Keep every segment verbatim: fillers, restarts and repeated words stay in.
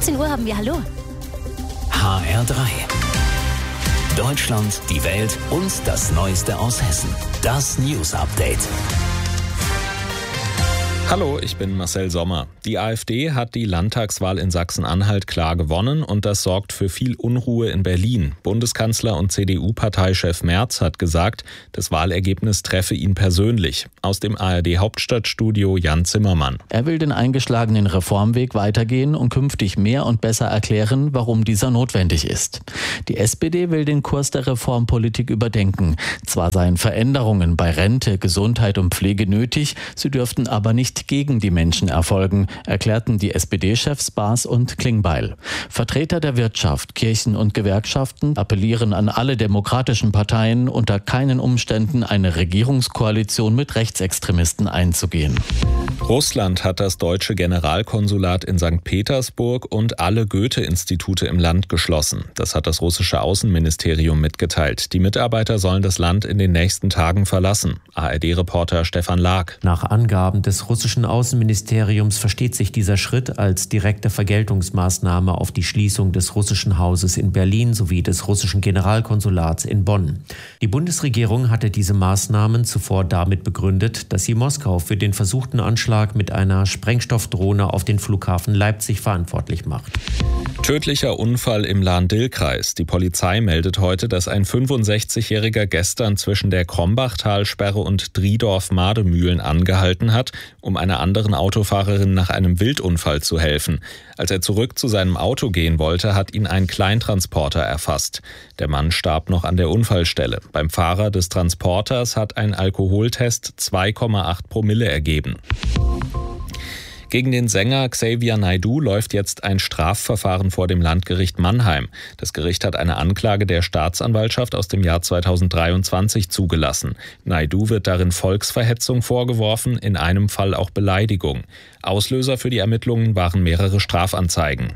achtzehn Uhr haben wir Hallo. H R drei. Deutschland, die Welt und das Neueste aus Hessen. Das News Update. Hallo, ich bin Marcel Sommer. Die AfD hat die Landtagswahl in Sachsen-Anhalt klar gewonnen und das sorgt für viel Unruhe in Berlin. Bundeskanzler und C D U-Parteichef Merz hat gesagt, das Wahlergebnis treffe ihn persönlich. Aus dem A R D-Hauptstadtstudio Jan Zimmermann. Er will den eingeschlagenen Reformweg weitergehen und künftig mehr und besser erklären, warum dieser notwendig ist. Die S P D will den Kurs der Reformpolitik überdenken. Zwar seien Veränderungen bei Rente, Gesundheit und Pflege nötig, sie dürften aber nicht gegen die Menschen erfolgen, erklärten die S P D-Chefs Baas und Klingbeil. Vertreter der Wirtschaft, Kirchen und Gewerkschaften appellieren an alle demokratischen Parteien, unter keinen Umständen eine Regierungskoalition mit Rechtsextremisten einzugehen. Russland hat das deutsche Generalkonsulat in Sankt Petersburg und alle Goethe-Institute im Land geschlossen. Das hat das russische Außenministerium mitgeteilt. Die Mitarbeiter sollen das Land in den nächsten Tagen verlassen. A R D-Reporter Stefan Lag. Nach Angaben des russischen Außenministeriums versteht sich dieser Schritt als direkte Vergeltungsmaßnahme auf die Schließung des russischen Hauses in Berlin sowie des russischen Generalkonsulats in Bonn. Die Bundesregierung hatte diese Maßnahmen zuvor damit begründet, dass sie Moskau für den versuchten Anschlag mit einer Sprengstoffdrohne auf den Flughafen Leipzig verantwortlich macht. Tödlicher Unfall im Lahn-Dill-Kreis. Die Polizei meldet heute, dass ein fünfundsechzigjähriger gestern zwischen der Krombachtalsperre und Driedorf-Mademühlen angehalten hat, um einer anderen Autofahrerin nach einem Wildunfall zu helfen. Als er zurück zu seinem Auto gehen wollte, hat ihn ein Kleintransporter erfasst. Der Mann starb noch an der Unfallstelle. Beim Fahrer des Transporters hat ein Alkoholtest zwei Komma acht Promille ergeben. Gegen den Sänger Xavier Naidoo läuft jetzt ein Strafverfahren vor dem Landgericht Mannheim. Das Gericht hat eine Anklage der Staatsanwaltschaft aus dem Jahr zweitausenddreiundzwanzig zugelassen. Naidoo wird darin Volksverhetzung vorgeworfen, in einem Fall auch Beleidigung. Auslöser für die Ermittlungen waren mehrere Strafanzeigen.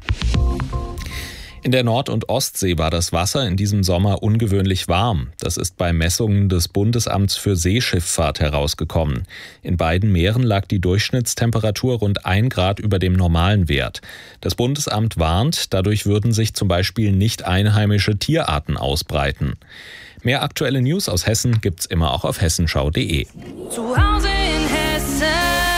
In der Nord- und Ostsee war das Wasser in diesem Sommer ungewöhnlich warm. Das ist bei Messungen des Bundesamts für Seeschifffahrt herausgekommen. In beiden Meeren lag die Durchschnittstemperatur rund ein Grad über dem normalen Wert. Das Bundesamt warnt, dadurch würden sich zum Beispiel nicht einheimische Tierarten ausbreiten. Mehr aktuelle News aus Hessen gibt's immer auch auf hessenschau punkt de. Zu Hause in Hessen.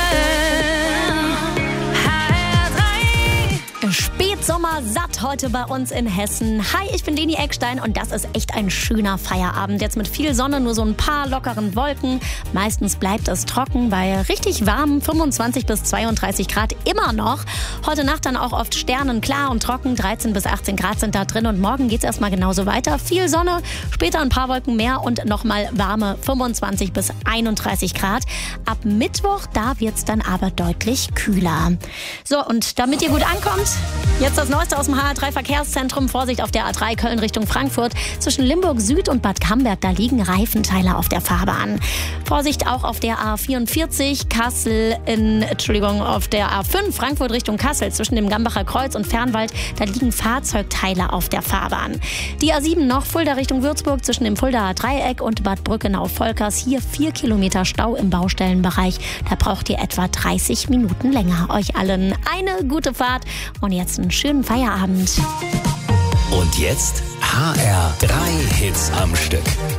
Spätsommer satt heute bei uns in Hessen. Hi, ich bin Leni Eckstein und das ist echt ein schöner Feierabend. Jetzt mit viel Sonne, nur so ein paar lockeren Wolken. Meistens bleibt es trocken bei richtig warmen fünfundzwanzig bis zweiunddreißig Grad immer noch. Heute Nacht dann auch oft sternenklar und trocken. dreizehn bis achtzehn Grad sind da drin und morgen geht's erstmal genauso weiter. Viel Sonne, später ein paar Wolken mehr und nochmal warme fünfundzwanzig bis einunddreißig Grad. Ab Mittwoch, da wird's dann aber deutlich kühler. So, und damit ihr gut ankommt, jetzt das Neueste aus dem H R drei Verkehrszentrum. Vorsicht auf der A drei Köln Richtung Frankfurt. Zwischen Limburg Süd und Bad Camberg, da liegen Reifenteile auf der Fahrbahn. Vorsicht auch auf der A vierundvierzig Kassel in, Entschuldigung, auf der A fünf Frankfurt Richtung Kassel. Zwischen dem Gambacher Kreuz und Fernwald, da liegen Fahrzeugteile auf der Fahrbahn. Die A sieben noch, Fulda Richtung Würzburg, zwischen dem Fuldaer Dreieck und Bad Brückenau-Volkers. Hier vier Kilometer Stau im Baustellenbereich. Da braucht ihr etwa dreißig Minuten länger. Euch allen eine gute Fahrt und jetzt einen schönen Feierabend. Und jetzt H R drei Hits am Stück.